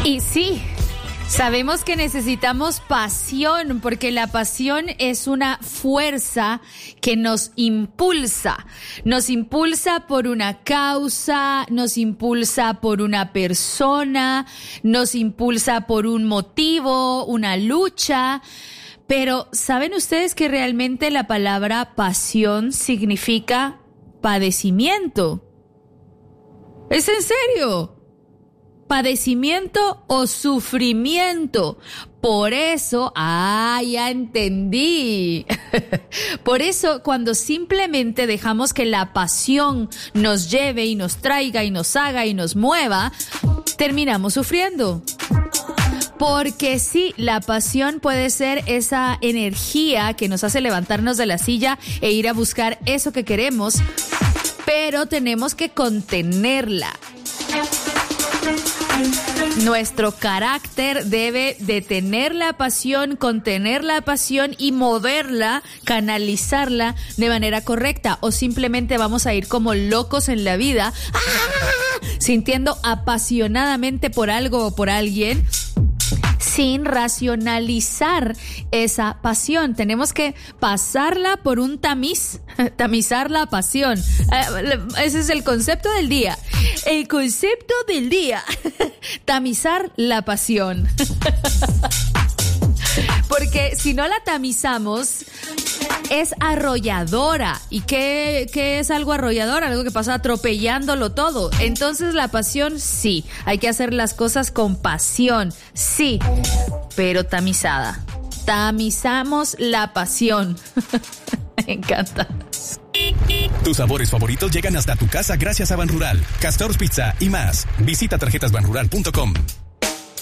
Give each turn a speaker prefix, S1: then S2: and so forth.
S1: Y sí, sabemos que necesitamos pasión, porque la pasión es una fuerza que nos impulsa por una causa, nos impulsa por una persona, nos impulsa por un motivo, una lucha. Pero ¿saben ustedes que realmente la palabra pasión significa padecimiento? ¿Es en serio? Padecimiento o sufrimiento. Por eso, ya entendí. Por eso, cuando simplemente dejamos que la pasión nos lleve y nos traiga y nos haga y nos mueva, terminamos sufriendo. Porque sí, la pasión puede ser esa energía que nos hace levantarnos de la silla e ir a buscar eso que queremos, pero tenemos que contenerla. Nuestro carácter debe detener la pasión, contener la pasión y moverla, canalizarla de manera correcta, o simplemente vamos a ir como locos en la vida, sintiendo apasionadamente por algo o por alguien, sin racionalizar esa pasión. Tenemos que pasarla por un tamiz, tamizar la pasión. Ese es el concepto del día. El concepto del día, tamizar la pasión. Porque si no la tamizamos, es arrolladora. ¿Y qué es algo arrollador? Algo que pasa atropellándolo todo. Entonces la pasión, sí, hay que hacer las cosas con pasión, sí, pero tamizada. Tamizamos la pasión. Me encanta.
S2: Tus sabores favoritos llegan hasta tu casa gracias a Banrural, Castor's Pizza y más. Visita tarjetasbanrural.com.